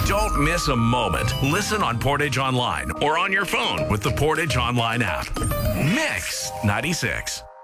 Don't miss a moment. Listen on Portage Online or on your phone with the Portage Online app. Mix 96.